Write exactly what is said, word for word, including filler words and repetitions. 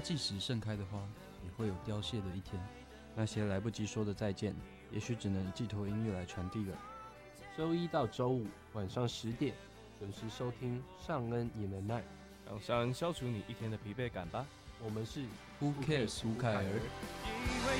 季时盛开的花，也会有凋谢的一天。 那些来不及说的再见，也许只能寄托音乐来传递了。 周一到周五晚上十点，准时收听尚恩也能耐， 让尚恩消除你一天的疲惫感吧。 我们是 Who cares 吴凯儿。